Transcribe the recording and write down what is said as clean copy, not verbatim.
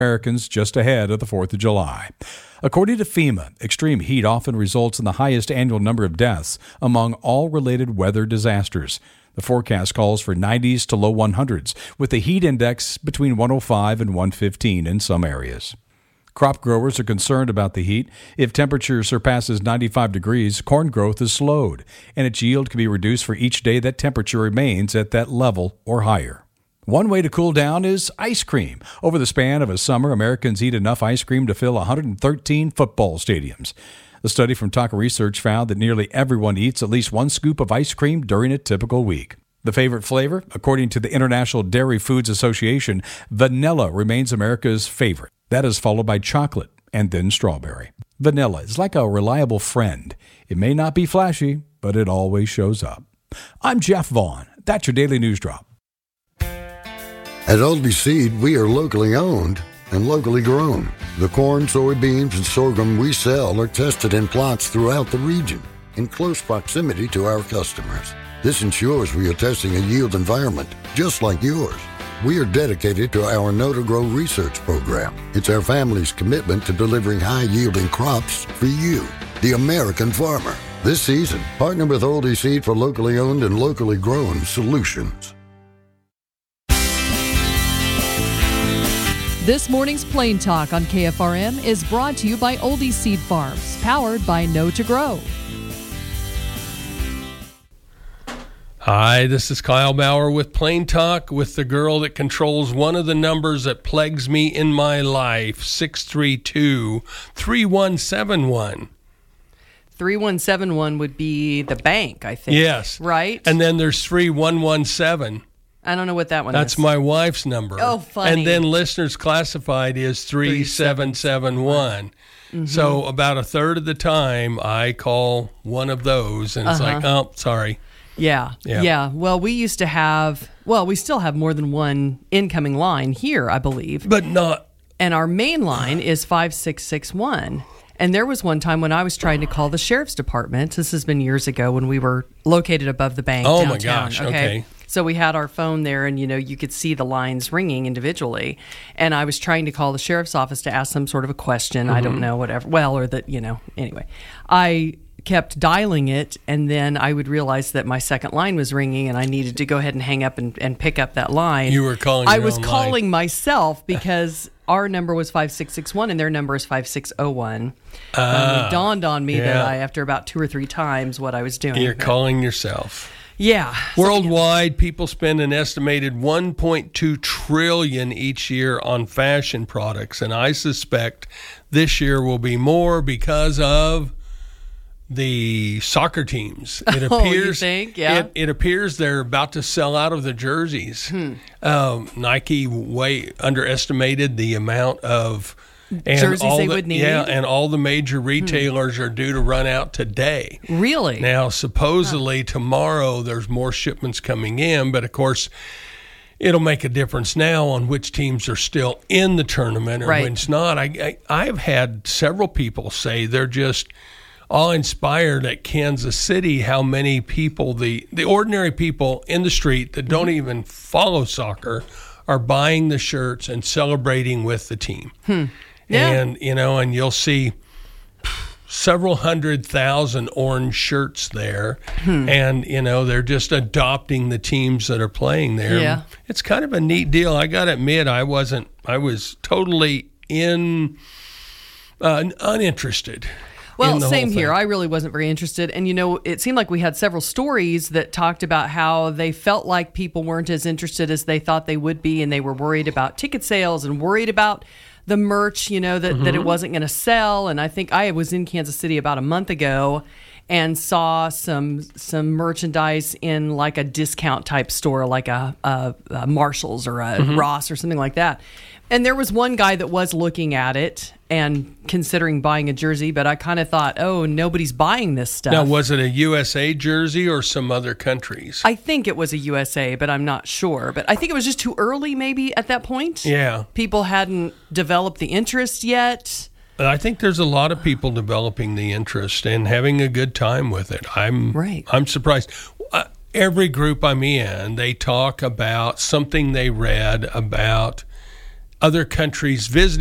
Americans just ahead of the 4th of July. According to FEMA, extreme heat often results in the highest annual number of deaths among all related weather disasters. The forecast calls for 90s to low 100s, with the heat index between 105 and 115 in some areas. Crop growers are concerned about the heat. If temperature surpasses 95 degrees, corn growth is slowed, and its yield can be reduced for each day that temperature remains at that level or higher. One way to cool down is ice cream. Over the span of a summer, Americans eat enough ice cream to fill 113 football stadiums. The study from Taka Research found that nearly everyone eats at least one scoop of ice cream during a typical week. The favorite flavor, according to the International Dairy Foods Association, vanilla remains America's favorite. That is followed by chocolate and then strawberry. Vanilla is like a reliable friend. It may not be flashy, but it always shows up. I'm Jeff Vaughn. That's your Daily News Drop. At Oldie Seed, we are locally owned and locally grown. The corn, soybeans, and sorghum we sell are tested in plots throughout the region in close proximity to our customers. This ensures we are testing a yield environment just like yours. We are dedicated to our Know to Grow research program. It's our family's commitment to delivering high-yielding crops for you, the American farmer. This season, partner with Oldie Seed for locally owned and locally grown solutions. This morning's Plain Talk on KFRM is brought to you by Oldie Seed Farms, powered by Know to Grow. Hi, this is Kyle Bauer with Plain Talk with the girl that controls one of the numbers that plagues me in my life, 632-3171. 3171 would be the bank, I think. Yes. Right? And then there's 3117. I don't know what that one is. That's my wife's number. Oh, funny. And then listeners classified is 3771. Mm-hmm. So about a third of the time, I call one of those, and it's like, oh, sorry. Yeah. Well, we still have more than one incoming line here, I believe. But not. And our main line is 5661. And there was one time when I was trying to call the sheriff's department. This has been years ago when we were located above the bank downtown. My gosh, okay. So we had our phone there, and, you could see the lines ringing individually. And I was trying to call the sheriff's office to ask some sort of a question. Mm-hmm. I don't know, whatever. Well, or that, anyway. I kept dialing it, and then I would realize that my second line was ringing, and I needed to go ahead and hang up and pick up that line. You were calling I was calling myself because our number was 5661 and their number is 5601. It dawned on me that after about 2 or 3 times what I was doing. You're calling yourself. Yeah. Worldwide, people spend an estimated $1.2 trillion each year on fashion products, and I suspect this year will be more because of the soccer teams. It appears, you think? Yeah. It appears they're about to sell out of the jerseys. Nike way underestimated the amount of jerseys they would need. Yeah, and all the major retailers are due to run out today. Really? Now, supposedly tomorrow there's more shipments coming in, but of course it'll make a difference now on which teams are still in the tournament or when's not. I've had several people say they're just awe-inspired at Kansas City how many people, the ordinary people in the street that don't even follow soccer, are buying the shirts and celebrating with the team. Yeah. And, and you'll see several 100,000 orange shirts there. And, they're just adopting the teams that are playing there. Yeah. It's kind of a neat deal. I got to admit, I was totally uninterested. Well, same here. I really wasn't very interested. And, it seemed like we had several stories that talked about how they felt like people weren't as interested as they thought they would be. And they were worried about ticket sales and worried about the merch, that it wasn't going to sell. And I think I was in Kansas City about a month ago and saw some merchandise in like a discount type store, like a Marshall's or a Ross or something like that. And there was one guy that was looking at it and considering buying a jersey, but I kind of thought, oh, nobody's buying this stuff. Now, was it a USA jersey or some other countries? I think it was a USA, but I'm not sure. But I think it was just too early maybe at that point. Yeah. People hadn't developed the interest yet. I think there's a lot of people developing the interest and having a good time with it. I'm surprised. Every group I'm in, they talk about something they read about other countries visiting